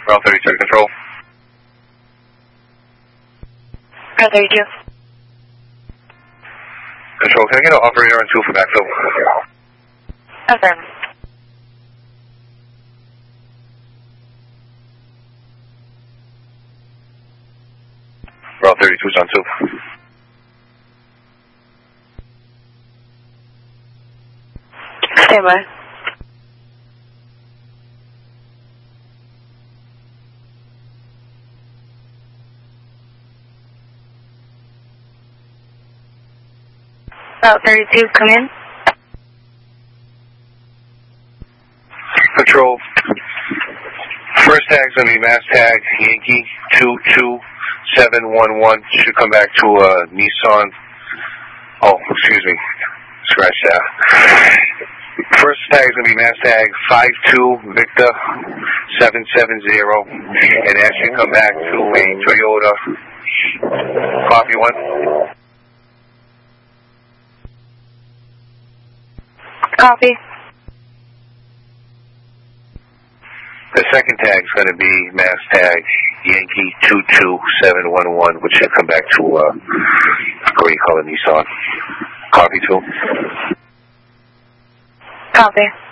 Route 32 control. Route 32. Control, can I get an operator on 2 for backfill? Affirm. Route 32 is on 2. Stand by. Route 32, come in. Control. First tag's going to be mass tag Yankee 22711. Should come back to Nissan. Oh, excuse me. Scratch that. First tag is going to be mass tag 52 Victor 770. And that should come back to a Toyota. Copy 1. Copy. The second tag is going to be mass tag Yankee 22711, which should come back to gray color Nissan. Copy 2. Copy.